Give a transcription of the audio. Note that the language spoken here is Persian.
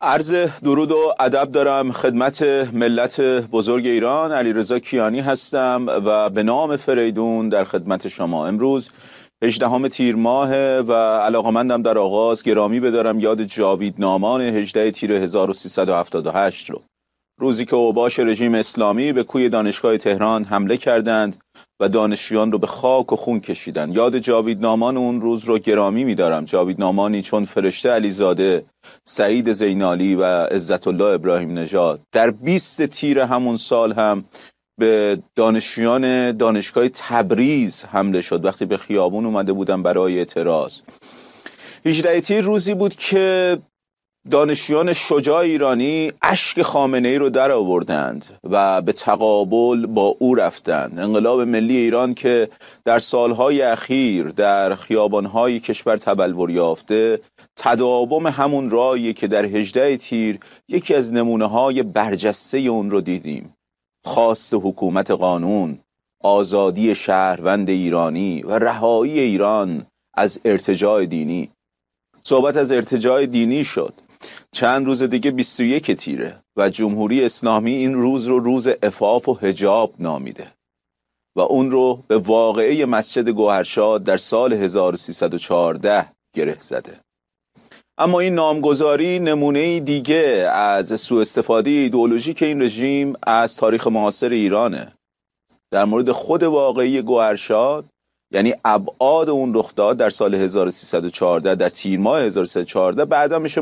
عرض درود و ادب دارم خدمت ملت بزرگ ایران. علیرضا کیانی هستم و به نام فریدون در خدمت شما. امروز 18 تیر ماه و علاقمندم در آغاز گرامی بدارم یاد جاویدنامان 18 تیر 1378 رو، روزی که اوباش رژیم اسلامی به کوی دانشگاه تهران حمله کردند و دانشجویان رو به خاک و خون کشیدند. یاد جاویدنامان اون روز رو گرامی می‌دارم. جاویدنامانی چون فرشته علیزاده، سعید زینالی و عزت الله ابراهیم نژاد. در 20 تیر همون سال هم به دانشجویان دانشگاه تبریز حمله شد وقتی به خیابون اومده بودن برای اعتراض. 18 تیر روزی بود که دانشجویان شجاع ایرانی اشک خامنه‌ای رو در آوردند و به تقابل با او رفتند. انقلاب ملی ایران که در سالهای اخیر در خیابانهای کشور تبلور یافته، تداوم همون راهی که در 18 تیر یکی از نمونه‌های برجسته اون رو دیدیم. خواست حکومت قانون، آزادی شهروند ایرانی و رهایی ایران از ارتجاع دینی. صحبت از ارتجاع دینی شد. چند روز دیگه 21 تیره و جمهوری اسلامی این روز رو روز عفاف و حجاب نامیده و اون رو به واقعه مسجد گوهرشاد در سال 1314 گره زده. اما این نامگذاری نمونه دیگه از سوء استفاده ایدئولوژیک این رژیم از تاریخ معاصر ایرانه. در مورد خود واقعی گوهرشاد، یعنی ابعاد اون رخداد در سال 1314 در تیر ماه 1314، بعدا میشه